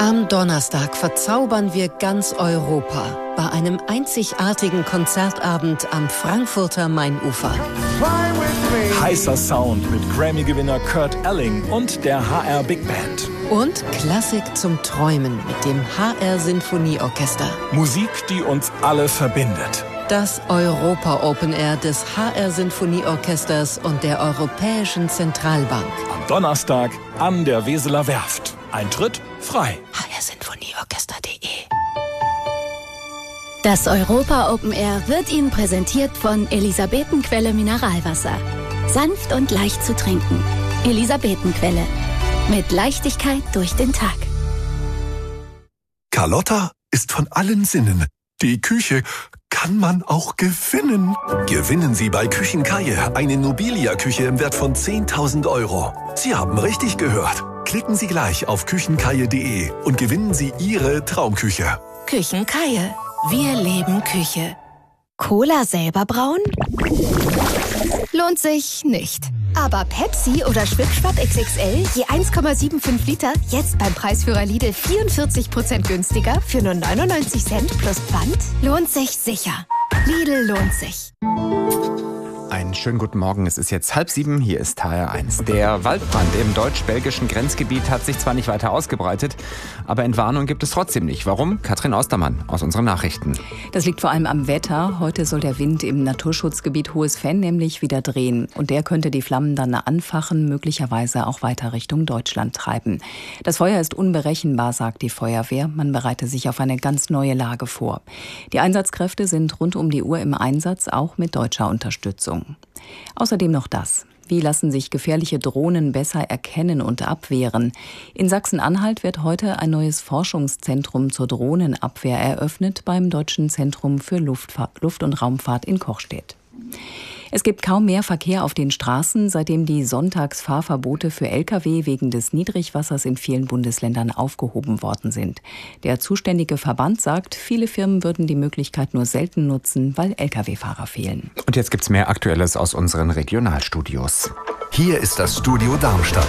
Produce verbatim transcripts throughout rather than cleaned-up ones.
Am Donnerstag verzaubern wir ganz Europa bei einem einzigartigen Konzertabend am Frankfurter Mainufer. Heißer Sound mit Grammy-Gewinner Kurt Elling und der H R Big Band. Und Klassik zum Träumen mit dem H R Sinfonieorchester. Musik, die uns alle verbindet. Das Europa Open Air des H R Sinfonieorchesters und der Europäischen Zentralbank. Am Donnerstag an der Weseler Werft. Eintritt frei. h r sinfonieorchester punkt de Das Europa Open Air wird Ihnen präsentiert von Elisabetenquelle Mineralwasser. Sanft und leicht zu trinken. Elisabetenquelle. Mit Leichtigkeit durch den Tag. Carlotta ist von allen Sinnen. Die Küche kann man auch gewinnen. Gewinnen Sie bei Küchenkaje eine Nobilia-Küche im Wert von zehntausend Euro. Sie haben richtig gehört. Klicken Sie gleich auf küchenkaje punkt de und gewinnen Sie Ihre Traumküche. Küchenkaje. Wir leben Küche. Cola selber brauen? Lohnt sich nicht. Aber Pepsi oder Schwipschwapp X X L je eins Komma fünfundsiebzig Liter jetzt beim Preisführer Lidl vierundvierzig Prozent günstiger für nur neunundneunzig Cent plus Pfand? Lohnt sich sicher. Lidl lohnt sich. Einen schönen guten Morgen, es ist jetzt halb sieben, hier ist H R eins. Der Waldbrand im deutsch-belgischen Grenzgebiet hat sich zwar nicht weiter ausgebreitet, aber Entwarnung gibt es trotzdem nicht. Warum? Katrin Ostermann aus unseren Nachrichten. Das liegt vor allem am Wetter. Heute soll der Wind im Naturschutzgebiet Hohes Venn nämlich wieder drehen. Und der könnte die Flammen dann anfachen, möglicherweise auch weiter Richtung Deutschland treiben. Das Feuer ist unberechenbar, sagt die Feuerwehr. Man bereite sich auf eine ganz neue Lage vor. Die Einsatzkräfte sind rund um die Uhr im Einsatz, auch mit deutscher Unterstützung. Außerdem noch das. Wie lassen sich gefährliche Drohnen besser erkennen und abwehren? In Sachsen-Anhalt wird heute ein neues Forschungszentrum zur Drohnenabwehr eröffnet beim Deutschen Zentrum für Luftfahrt, Luft- und Raumfahrt in Kochstedt. Es gibt kaum mehr Verkehr auf den Straßen, seitdem die Sonntagsfahrverbote für L K W wegen des Niedrigwassers in vielen Bundesländern aufgehoben worden sind. Der zuständige Verband sagt, viele Firmen würden die Möglichkeit nur selten nutzen, weil L K W-Fahrer fehlen. Und jetzt gibt's mehr Aktuelles aus unseren Regionalstudios. Hier ist das Studio Darmstadt.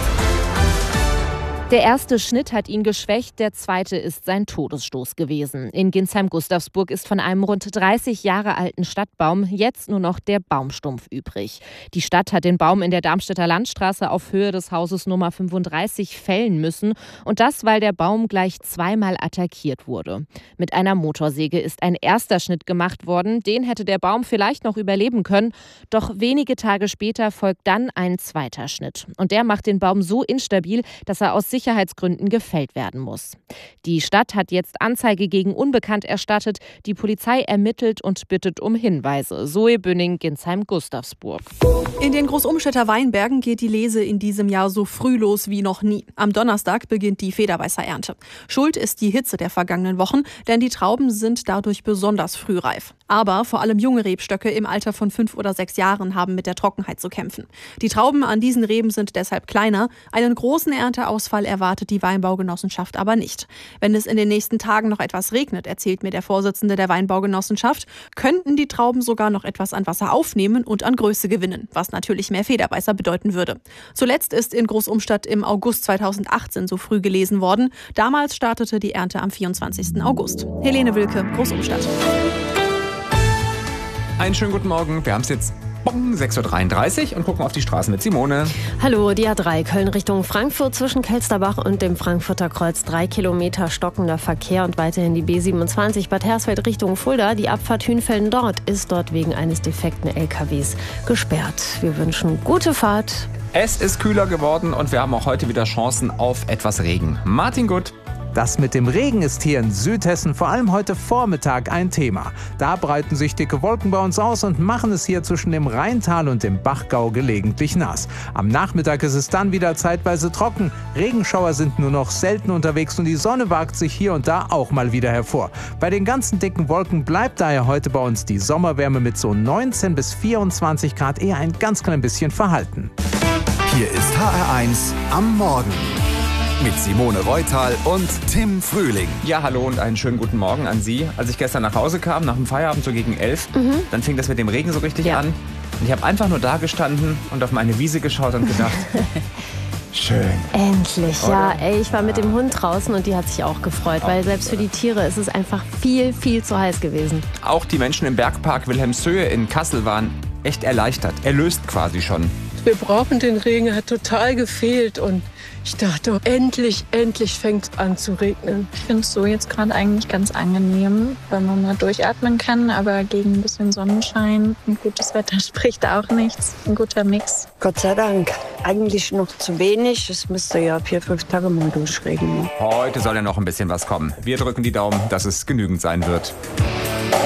Der erste Schnitt hat ihn geschwächt, der zweite ist sein Todesstoß gewesen. In Ginsheim-Gustavsburg ist von einem rund dreißig Jahre alten Stadtbaum jetzt nur noch der Baumstumpf übrig. Die Stadt hat den Baum in der Darmstädter Landstraße auf Höhe des Hauses Nummer fünfunddreißig fällen müssen. Und das, weil der Baum gleich zweimal attackiert wurde. Mit einer Motorsäge ist ein erster Schnitt gemacht worden. Den hätte der Baum vielleicht noch überleben können. Doch wenige Tage später folgt dann ein zweiter Schnitt. Und der macht den Baum so instabil, dass er aus Sicherheitsgründen gefällt werden muss. Die Stadt hat jetzt Anzeige gegen Unbekannt erstattet. Die Polizei ermittelt und bittet um Hinweise. Zoe Bünning, Ginsheim-Gustavsburg. In den Großumstädter Weinbergen geht die Lese in diesem Jahr so früh los wie noch nie. Am Donnerstag beginnt die Federweißer-Ernte. Schuld ist die Hitze der vergangenen Wochen, denn die Trauben sind dadurch besonders frühreif. Aber vor allem junge Rebstöcke im Alter von fünf oder sechs Jahren haben mit der Trockenheit zu kämpfen. Die Trauben an diesen Reben sind deshalb kleiner. Einen großen Ernteausfall erwartet die Weinbaugenossenschaft aber nicht. Wenn es in den nächsten Tagen noch etwas regnet, erzählt mir der Vorsitzende der Weinbaugenossenschaft, könnten die Trauben sogar noch etwas an Wasser aufnehmen und an Größe gewinnen, was natürlich mehr Federweißer bedeuten würde. Zuletzt ist in Großumstadt im August zweitausendachtzehn so früh gelesen worden. Damals startete die Ernte am vierundzwanzigsten August. Helene Wilke, Großumstadt. Einen schönen guten Morgen, wir haben es jetzt Bong, sechs Uhr dreiunddreißig und gucken auf die Straßen mit Simone. Hallo, die A drei Köln Richtung Frankfurt zwischen Kelsterbach und dem Frankfurter Kreuz. Drei Kilometer stockender Verkehr und weiterhin die B siebenundzwanzig Bad Hersfeld Richtung Fulda. Die Abfahrt Hünfelden dort ist dort wegen eines defekten L K Ws gesperrt. Wir wünschen gute Fahrt. Es ist kühler geworden und wir haben auch heute wieder Chancen auf etwas Regen. Martin Gutt. Das mit dem Regen ist hier in Südhessen vor allem heute Vormittag ein Thema. Da breiten sich dicke Wolken bei uns aus und machen es hier zwischen dem Rheintal und dem Bachgau gelegentlich nass. Am Nachmittag ist es dann wieder zeitweise trocken. Regenschauer sind nur noch selten unterwegs und die Sonne wagt sich hier und da auch mal wieder hervor. Bei den ganzen dicken Wolken bleibt daher heute bei uns die Sommerwärme mit so neunzehn bis vierundzwanzig Grad eher ein ganz klein bisschen verhalten. Hier ist H R eins am Morgen. Mit Simone Reutal und Tim Frühling. Ja, hallo und einen schönen guten Morgen an Sie. Als ich gestern nach Hause kam, nach dem Feierabend so gegen elf, mhm. dann fing das mit dem Regen so richtig ja. an. Und ich habe einfach nur da gestanden und auf meine Wiese geschaut und gedacht, Schön. Endlich, Oder? ja. Ey, ich war mit dem Hund draußen und die hat sich auch gefreut, weil selbst für die Tiere ist es einfach viel, viel zu heiß gewesen. Auch die Menschen im Bergpark Wilhelmshöhe in Kassel waren echt erleichtert. Erlöst quasi schon. Wir brauchen den Regen, er hat total gefehlt und ich dachte, endlich, endlich fängt es an zu regnen. Ich finde es so jetzt gerade eigentlich ganz angenehm, weil man mal durchatmen kann, aber gegen ein bisschen Sonnenschein und gutes Wetter spricht auch nichts. Ein guter Mix. Gott sei Dank. Eigentlich noch zu wenig. Es müsste ja vier, fünf Tage mal durchregnen. Heute soll ja noch ein bisschen was kommen. Wir drücken die Daumen, dass es genügend sein wird.